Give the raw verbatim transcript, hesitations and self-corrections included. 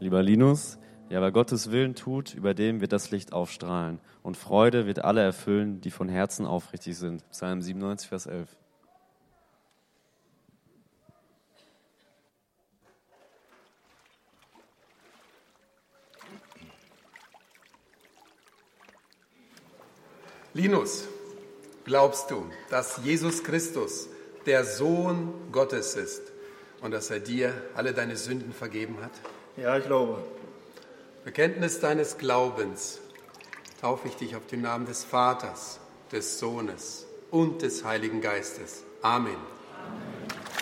Lieber Linus, ja, wer Gottes Willen tut, über dem wird das Licht aufstrahlen. Und Freude wird alle erfüllen, die von Herzen aufrichtig sind. Psalm siebenundneunzig, Vers elf. Linus, glaubst du, dass Jesus Christus der Sohn Gottes ist und dass er dir alle deine Sünden vergeben hat? Ja, ich glaube. Bekenntnis deines Glaubens taufe ich dich auf den Namen des Vaters, des Sohnes und des Heiligen Geistes. Amen.